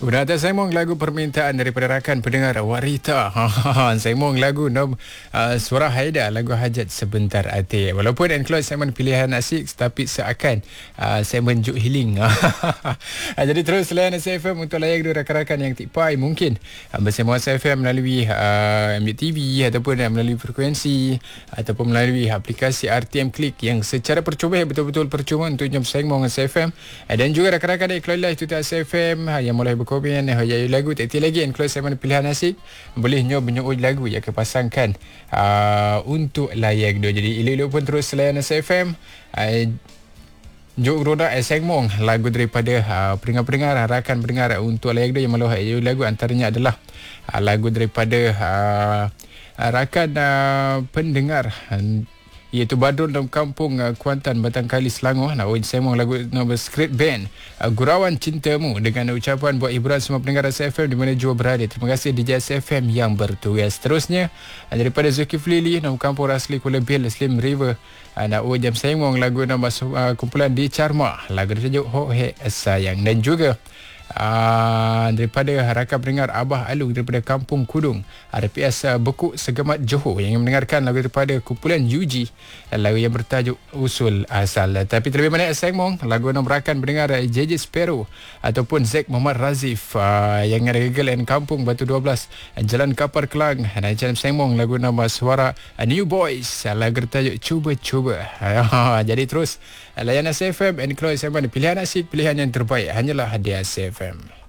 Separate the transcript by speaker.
Speaker 1: Udah atas Saimong lagu permintaan daripada rakan pendengar Warita. Saimong lagu Suara Haida, lagu Hajat Sebentar Hati. Walaupun enclose segmen pilihan asyik, tapi seakan segmen Juk Healing. Jadi terus layan SFM untuk layak dua rakan-rakan yang tipai mungkin bersama SFM melalui MBTV ataupun melalui frekuensi ataupun melalui aplikasi RTM Klik yang secara percuma, betul-betul percuma untuk jam Saimong SFM. Dan juga rakan-rakan dari Kelola Itu SFM yang mulai berkomen hayai lagu tak lagi enclose segmen pilihan asyik, boleh nyoba lagu yang kepasangkan untuk layak dua. Jadi elok-elok pun terus layan SFM. Jok Roda Saimong, lagu daripada pendengar-pendengar, rakan pendengar untuk layak dua yang malu lagu antaranya adalah lagu daripada rakan pendengar iaitu Badrun dalam kampung Kuantan, Batang Kali, Selangor. Nak Saimong lagu nombor Script Band Gurauan Cintamu dengan ucapan buat hiburan semua pendengar SFM di mana jua berada. Terima kasih DJ SFM yang bertugas. Terusnya daripada Zulkifli Lee dalam kampung Rasli Kuala Bil, Slim River. Nak jam Saimong lagu nombor kumpulan di Charma, lagu bertajuk Ho He Sayang. Dan juga daripada rakan pendengar Abah Alu daripada Kampung Kudung, RPS Bekuk Segamat Johor, yang mendengarkan lagu daripada kumpulan UG, lagu yang bertajuk Usul Asal. Tapi terlebih banyak Saimong lagu nombor rakan pendengar JJ Sparrow ataupun Zack Muhammad Razif yang ada Gegel dan Kampung Batu 12 Jalan Kapar Kelang. Dan jam Saimong lagu nombor Suara New Boys, lagu bertajuk Cuba-Cuba. Jadi terus layan SFM and Close segmen pilihan asyik, pilihan yang terbaik hanyalah di SFM.